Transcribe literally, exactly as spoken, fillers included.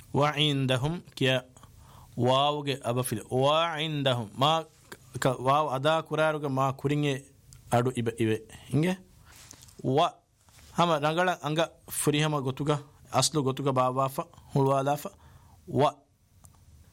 وعندهم كيا واوغ أبفيل وعندهم ما ك واو أدا كراروغ ما كورينge أدو إبه إبه إنجه و هم رنگلا أنگا فري هم غتوغا أصله غتوغا بابافا هلوالافا و